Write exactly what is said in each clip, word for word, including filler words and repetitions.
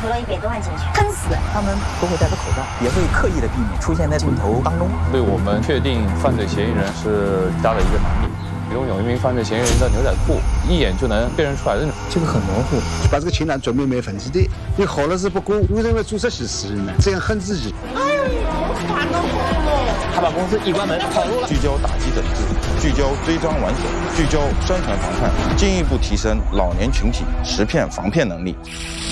投了一百多万进去，坑死了。 他们都会戴着口罩，也会刻意的避免出现在镜头当中。 对我们确定犯罪嫌疑人是加了一个能力。拥有一名犯罪嫌疑人的牛仔裤，一眼就能辨认出来的， 这个很模糊。 把这个情郎准备没分子的，你好了是不过，为什么注册是死人呢？这样恨自己。 哎呦，烦到我了！ 他把公司一关门跑路了。 聚焦打击整治，聚焦追赃挽手，聚焦宣传防范，进一步提升老年群体识骗防骗能力。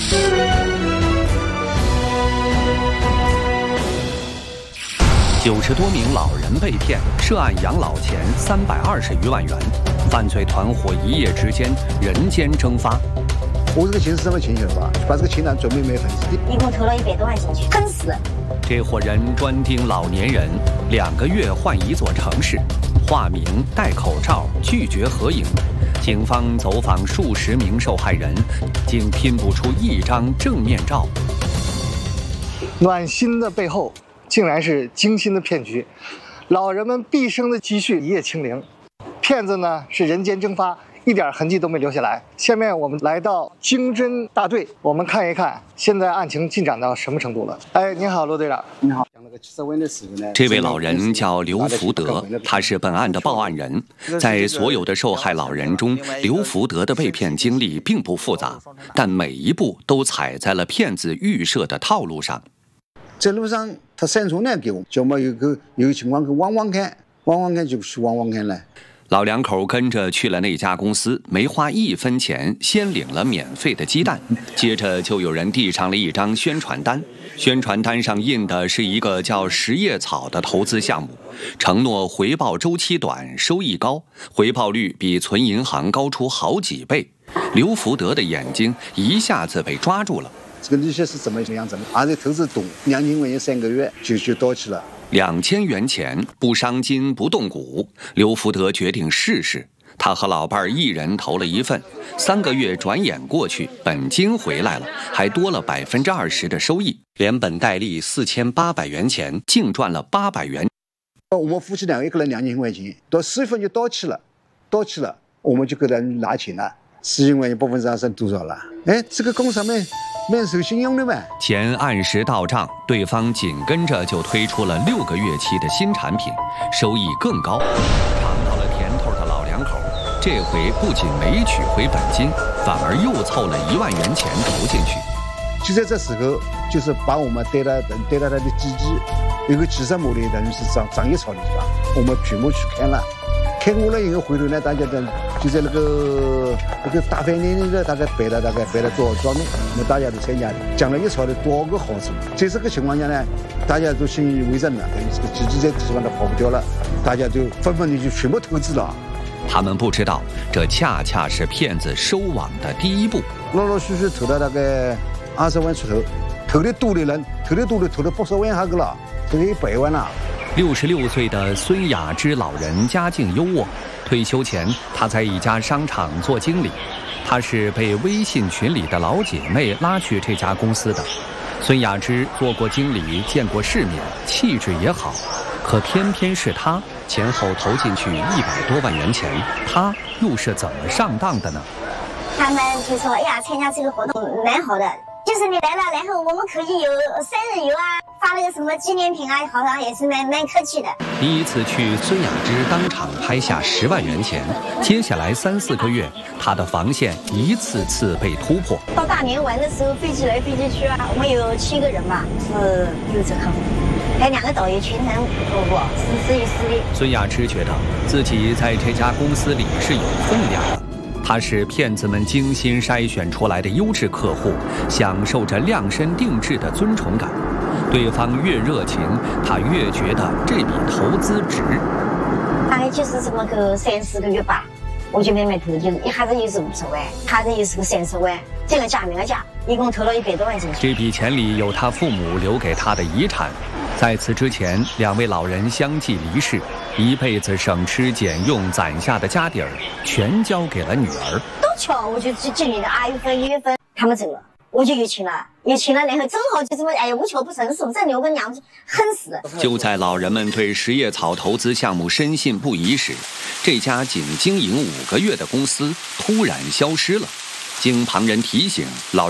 九十多名老人被骗，涉案养老钱三百二十余万元，犯罪团伙一夜之间人间蒸发。 我这个钱是什么钱晓得吧？把这个情郎准备没分子的， 一共投了一百多万进去，坑死了。 这伙人专盯老年人，两个月换一座城市，化名、戴口罩、拒绝合影。警方走访数十名受害人，竟拼不出一张正面照。 暖心的背后，竟然是精心的骗局，老人们毕生的积蓄一夜清零，骗子呢是人间蒸发，一点痕迹都没留下来。下面我们来到经侦大队，我们看一看现在案情进展到什么程度了。哎，你好，罗队长。 你好。 这位老人叫刘福德，他是本案的报案人。在所有的受害老人中，刘福德的被骗经历并不复杂，但每一步都踩在了骗子预设的套路上。 在路上，他闪充来给我，叫我们有个有个情况去望望看，望望看就去望望看了。 老两口跟着去了那家公司，没花一分钱，先领了免费的鸡蛋，接着就有人递上了一张宣传单。宣传单上印的是一个叫实业草的投资项目，承诺回报周期短、收益高，回报率比存银行高出好几倍。刘福德的眼睛一下子被抓住了。 这个利息是怎么样子的？而且投资懂，两千块钱三个月就就到期了。 两千元钱不伤筋不动骨，刘福德决定试试。他和老伴儿一人投了一份，三个月转眼过去，本金回来了，还多了百分之二十的收益，连本带利四千八百元钱，净赚了八百元。 我们夫妻两个一个人两千块钱，到四月份就到期了，到期了，我们就给他拿钱了，四千块钱百分之二十多少了？哎，这个工上面免收信用的嘛， 钱按时到账，对方紧跟着就推出了六个月期的新产品，收益更高。尝到了甜头的老两口，这回不仅没取回本金，反而又凑了一万元钱投进去。 就在这时候，就是把我们带到带到他的基地，有个几十亩的等于是长长叶草的地方，我们全部去看了。看过了以后，回头呢，大家在就在那个那个大饭店里头，大概摆了大概摆了多少桌面，我们大家都参加的，讲了一草的多个好处。在这个情况下呢，大家都信以为真了，等于这个基地在地方都跑不掉了，大家就纷纷的就全部投资了。 他们不知道，这恰恰是骗子收网的第一步。 陆陆续续投了大概二十万出头，投的多的人，投的多的投了不少万下个了，投了一百万了。 六十六岁的孙雅芝老人家境优渥，退休前她在一家商场做经理。她是被微信群里的老姐妹拉去这家公司的。孙雅芝做过经理，见过世面，气质也好，可偏偏是她前后投进去一百多万元钱，她又是怎么上当的呢？ 他们就说：“哎呀，参加这个活动蛮好的，就是你来了，然后我们可以有生日游啊。”发了个什么纪念品啊，好像也是蛮蛮客气的。 第一次去，孙雅芝当场拍下十万元钱。接下来三四个月，她的防线一次次被突破。 到大年玩的时候，飞机来飞机去啊，我们有七个人吧，是六只坑，还两个导游，全程不不是司仪司仪。 孙雅芝觉得自己在这家公司里是有分量的。他是骗子们精心筛选出来的优质客户，享受着量身定制的尊崇感。对方越热情，他越觉得这笔投资值。 大概就是这么个三四个月吧，我就慢慢投，就是一下子又是五十万，一下子又是个三十万，这个价那个价，一共投了一百多万进去。 这笔钱里有他父母留给他的遗产。在此之前，两位老人相继离世，一辈子省吃俭用攒下的家底儿，全交给了女儿。 都巧，我就这里的二月份、一月份他们走了。我就有请了，有请了，然后正好就这么，哎呀，无巧不成书，这牛跟娘恨死。 就在老人们对实业草投资项目深信不疑时，这家仅经营五个月的公司突然消失了。经旁人提醒，老人